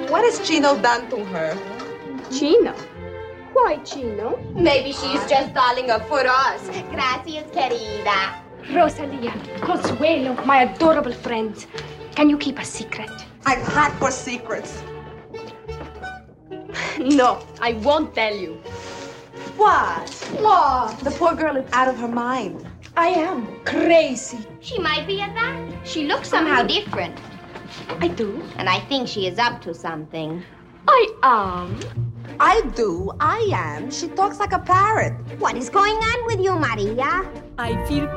What has Chino done to her? Chino? Why Chino? Maybe she's just darling her for us. Gracias, querida. Rosalia, Consuelo, my adorable friends. Can you keep a secret? I'm hot for secrets. No, I won't tell you. What? What? The poor girl is out of her mind. I am crazy. She might be at that. She looks somehow different. I do. And I think she is up to something. I am. I do. I am. She talks like a parrot. What is going on with you, Maria? I feel